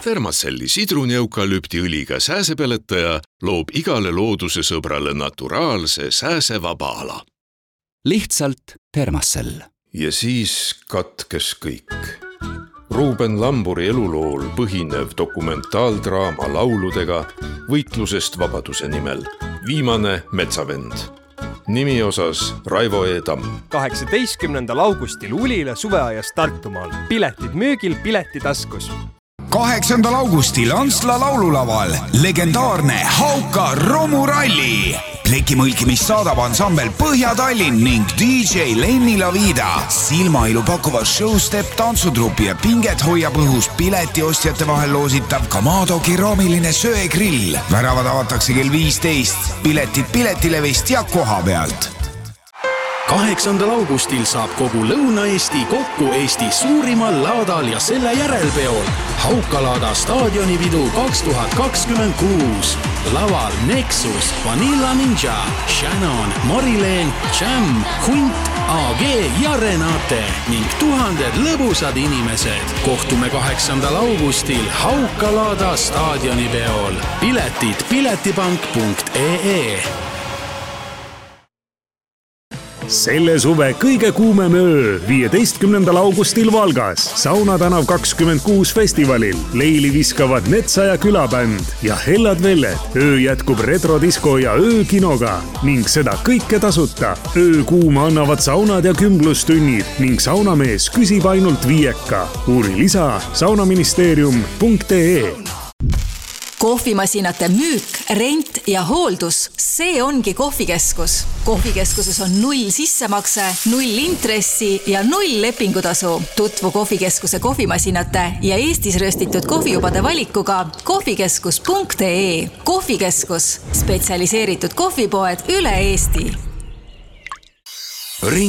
Termacelli sidruni-eukalüptiõliga sääsepeletaja loob igale looduse sõbrale naturaalse sääsevaba ala. Lihtsalt Termacell. Ja siis katkes kõik. Ruuben Lamburi elulool põhinev dokumentaaldraama lauludega võitlusest vabaduse nimel. Viimane metsavend. Nimi osas Raivo E. Tamm. 18. augustil Ulila suveajas Tartumaal. Piletid müügil, pileti taskus. 8. augustil Antsla laululaval legendaarne Hauka romuralli. Plekimõlkimist saadab ansambel Põhja-Tallinn ning DJ Lenni Lavida. Silmailu pakkuva showstep tantsutrupi ja pinget hoiab õhus piletiostjate vahel loositav Kamado keraamiline söegrill. Väravad avatakse kell 15. Piletid Piletilevist ja koha pealt. 8. augustil saab kogu Lõuna-Eesti kokku Eesti suurimal laadal ja selle järelpeol. Haukalaada staadionipidu 2026. Laval Nexus, Vanilla Ninja, Shannon, Marilyn, Jam, Hunt, AG ja Renate ning tuhanded lõbusad inimesed. Kohtume 8. augustil Haukalaada staadionipeol. Piletid piletipank.ee. Selle suve kõige kuumem öö 15. augustil Valgas Sauna tänav 26 festivalil leili viskavad Metsa ja külabänd ja Hellad Velled. Öö jätkub retrodisko ja öökinoga ning seda kõike tasuta. Öö kuuma annavad saunad ja kümblustunnid ning saunamees küsib ainult 5. Uuri lisa saunaministeerium.ee. Kohvimasinate müük, rent ja hooldus, see ongi Kohvikeskus. Kohvikeskuses on 0 sissemakse, 0 intressi ja 0 lepingutasu. Tutvu Kohvikeskuse kohvimasinate ja Eestis röstitud kohvijubade valikuga kohvikeskus.ee. Kohvikeskus, spetsialiseeritud kohvipoed üle Eesti.